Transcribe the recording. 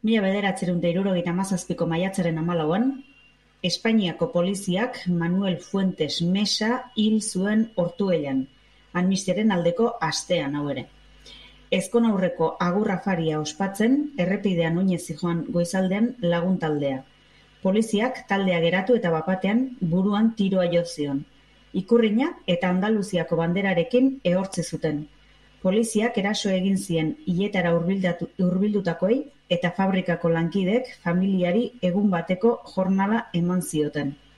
1977ko maiatzaren 14an, Espainiako poliziak Manuel Fuentes Mesa hil zuen Ortuellan, amnistiaren aldeko astean hau ere. Ezkonaurreko agur-afaria ospatzen, errepidean oinez zihoan goizaldean lagun taldea. Poliziak taldea geratu eta bapatean buruan tiroa jo zion. Ikurrina eta Andaluziako banderarekin ehortzi zuten. Poliziak eraso egin zien hiletara hurbildutakoei eta fabrikako lankideek familiari egun bateko jornala eman zioten.